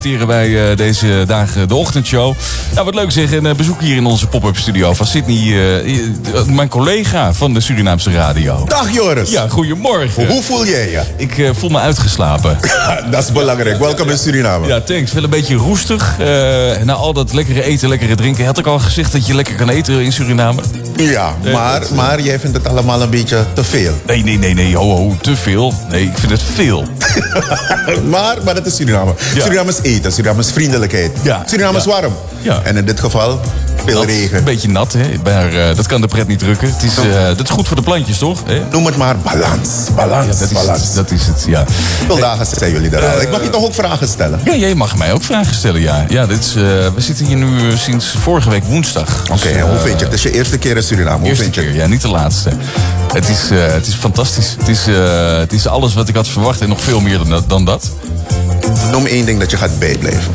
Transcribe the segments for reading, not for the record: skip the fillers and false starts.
Wij deze dagen de ochtendshow. Nou, wat leuk zeg, een bezoek hier in onze pop-up studio van Sydney. Mijn collega van de Surinaamse radio. Dag Joris. Ja, goedemorgen. Hoe voel jij je? Ik voel me uitgeslapen. Dat is belangrijk. Welkom in Suriname. Ja, thanks. Wel een beetje roestig. Na al dat lekkere eten, lekkere drinken. Had ik al gezegd dat je lekker kan eten in Suriname? Ja, maar jij vindt het allemaal een beetje te veel. Nee. Ho, te veel. Nee, ik vind het veel. maar dat is Suriname. Ja. Suriname is eten, Suriname is vriendelijkheid. Ja. Suriname is warm. Ja. En in dit geval veel regen. Een beetje nat, hè? Maar dat kan de pret niet drukken. Dat is goed voor de plantjes, toch? Hè? Noem het maar balans. Balans. Dat is het, ja. Hoeveel dagen zijn jullie er al? Ik mag je toch ook vragen stellen? Ja, jij mag mij ook vragen stellen, ja. We zitten hier nu sinds vorige week woensdag. Oké, en hoe vind je het? Het is je eerste keer in Suriname. Hoe vind je het? Ja, niet de laatste. Het is fantastisch. Het is alles wat ik had verwacht en nog veel meer dan dat. Noem één ding dat je gaat bijblijven.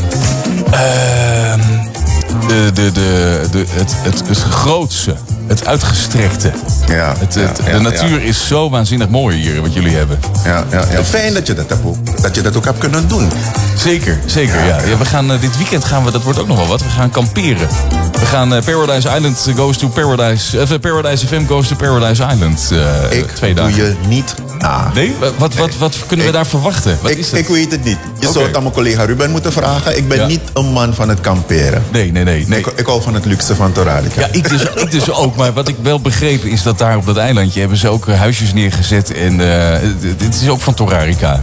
Het grootste. Het uitgestrekte. Ja, de natuur is zo waanzinnig mooi hier, wat jullie hebben. Ja. Fijn dat je dat hebt ook. Dat je dat ook hebt kunnen doen. Zeker. Ja, we gaan, dit weekend dat wordt ook nog wel wat. We gaan kamperen. We gaan Paradise Island goes to Paradise... Paradise FM goes to Paradise Island. 2 dagen. Doe je niet na. Nee? Wat kunnen we daar verwachten? Wat is het? Ik weet het niet. Je zou het aan mijn collega Ruben moeten vragen. Ik ben niet een man van het kamperen. Nee. Ik hou van het luxe van Torarica. Ja, ik dus ook. Maar wat ik wel begrepen is dat daar op dat eilandje... hebben ze ook huisjes neergezet. En dit is ook van Torarica.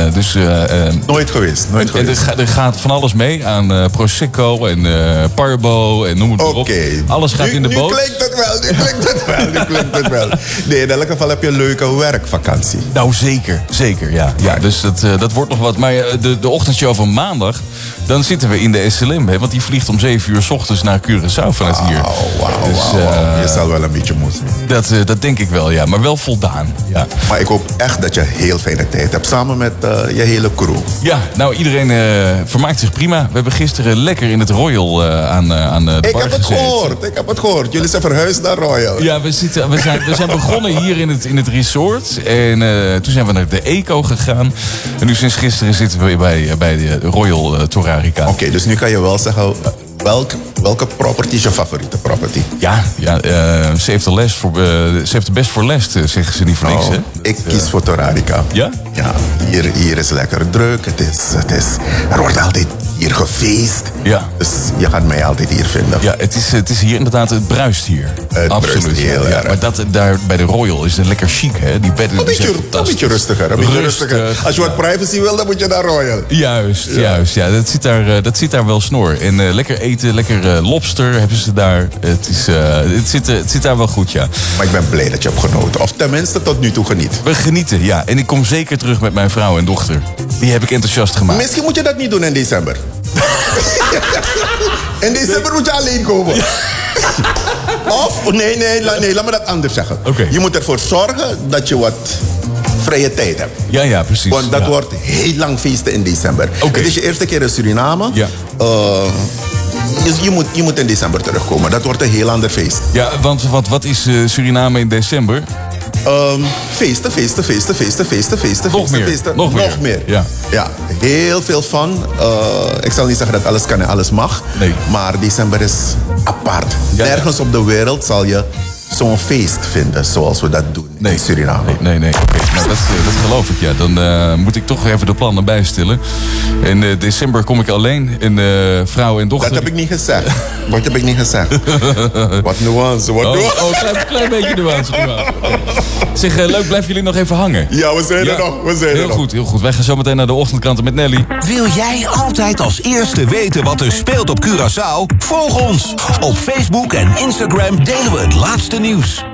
Nooit geweest. Er gaat van alles mee aan Prosecco en Parbo en noem het maar op. Alles gaat in de boot. Nu klinkt het wel. Nee, in elk geval heb je een leuke werkvakantie. Nou, zeker, ja. Dus dat wordt nog wat. Maar de ochtendshow van maandag, dan zitten we in de SLM. Hè, want die vliegt om 7 uur 's ochtends naar Curaçao vanuit hier. Wauw. Je zal wel een beetje moeten. Dat denk ik wel, ja. Maar wel voldaan, ja. Maar ik hoop echt dat je heel fijne tijd hebt. Samen met je hele crew. Ja, nou, iedereen vermaakt zich prima. We hebben gisteren lekker in het Royal aan de bar gezeten. Ik heb het gehoord. Jullie zijn verhuisd naar Royal. Ja, we zijn begonnen hier in het resort. En toen zijn we naar de Eco gegaan. En nu sinds gisteren zitten we bij de Royal Torarica. Oké, dus nu kan je wel zeggen... Welke property is je favoriete property? Ja, ze heeft de best voor les, zeggen ze niet voor niks. Hè? Ik kies voor Torarica. Ja? Ja, hier is lekker druk. Er wordt altijd hier gefeest. Ja. Dus je gaat mij altijd hier vinden. Ja, het is hier inderdaad, het bruist hier. Absoluut. Bruist heel erg. Maar daar bij de Royal is het lekker chic, hè? Die bedden Een beetje rustiger. Als je wat privacy wil, dan moet je naar Royal. Juist. Ja, dat zit daar wel snor. En lekker eten, lekker lobster hebben ze daar. Het zit daar wel goed, ja. Maar ik ben blij dat je hebt genoten. Of tenminste tot nu toe geniet. We genieten, ja. En ik kom zeker terug met mijn vrouw en dochter. Die heb ik enthousiast gemaakt. Misschien moet je dat niet doen in december. In december moet je alleen komen. Of, nee, laat me dat anders zeggen. Okay. Je moet ervoor zorgen dat je wat vrije tijd hebt. Ja, precies. Want dat wordt heel lang feesten in december. Okay. Het is je eerste keer in Suriname. Ja. Je moet in december terugkomen. Dat wordt een heel ander feest. Ja, want wat is Suriname in december? Feesten. Nog meer. Ja, heel veel fun. Ik zal niet zeggen dat alles kan en alles mag. Nee. Maar december is apart. Nergens op de wereld zal je zo'n feest vinden zoals we dat doen in Suriname. Nee. Oké. Nou, dat geloof ik, ja. Dan moet ik toch even de plannen bijstellen. In december kom ik alleen. En vrouw en dochter... Dat heb ik niet gezegd. Wat nuance. Klein beetje nuance. Zeg, leuk, blijven jullie nog even hangen? Ja, we zijn er nog. Heel goed. Wij gaan zo meteen naar de ochtendkranten met Nelly. Wil jij altijd als eerste weten wat er speelt op Curaçao? Volg ons. Op Facebook en Instagram delen we het laatste nieuws.